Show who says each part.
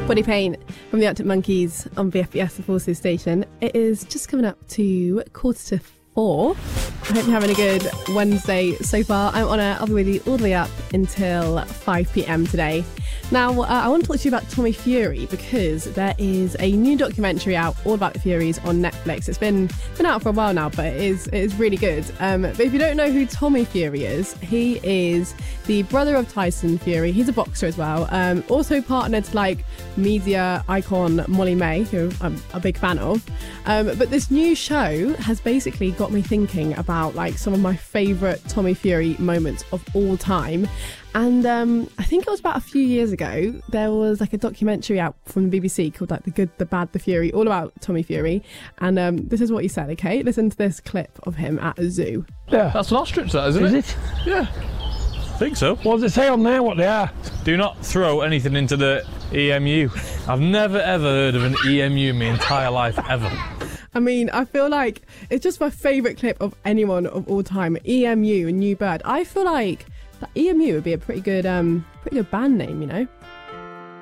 Speaker 1: Body Paint from the Arctic Monkeys on VFBS, the Forces station. It is just coming up to 4:45. I hope you're having a good Wednesday so far. I'm Honor. I'll be with you all the way up until 5 p.m. today. Now, I want to talk to you about Tommy Fury because there is a new documentary out all about the Furies on Netflix. It's been out for a while now, but it is really good. But if you don't know who Tommy Fury is, he is the brother of Tyson Fury. He's a boxer as well. Also partnered to like media icon Molly May, who I'm a big fan of. But this new show has basically got me thinking about like some of my favourite Tommy Fury moments of all time. And I think it was about a few years ago, there was like a documentary out from the BBC called like The Good, The Bad, The Fury, all about Tommy Fury. And this is what he said, okay? Listen to this clip of him at a zoo.
Speaker 2: Yeah.
Speaker 3: That's an ostrich, that, isn't it?
Speaker 2: Is it?
Speaker 3: Yeah. I think so.
Speaker 2: What does it say on there, what they are?
Speaker 3: Do not throw anything into the EMU. I've never ever heard of an EMU in my entire life, ever.
Speaker 1: I mean, I feel like it's just my favourite clip of anyone of all time. EMU, a new bird. I feel like that EMU would be a pretty good band name, you know?